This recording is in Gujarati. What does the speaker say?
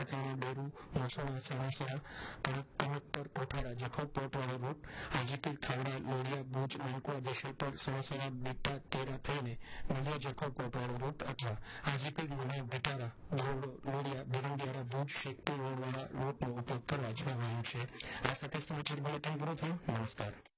ખાણી બેરુ મસોણા સણાસરા કણકપર કોઠારા જખૌ પોર્ટવાળો રૂટ હાજીપીર ખાવડા લોરિયા ભુજ માનકુવા દેશલપર સણોસરા બેટા તેરા થઈને નલિયા જખૌ પોર્ટવાળો રૂટ અથવા હાજીપીર લુણા ભેટારા લોરિયા બેરંડિયારા ભુજ શેખપુર રોડવાળા રૂટનો ઉપયોગ કરવા જણાવાયું છે. આ સાથે સમાચાર બુલેટિન પૂરું થયું. નમસ્કાર.